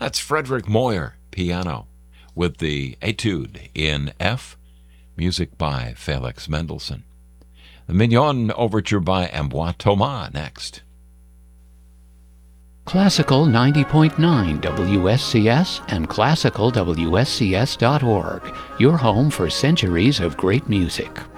That's Frederick Moyer, piano, with the Etude in F, music by Felix Mendelssohn. The Mignon Overture by Ambroise Thomas next. Classical 90.9 WSCS and classicalwscs.org, your home for centuries of great music.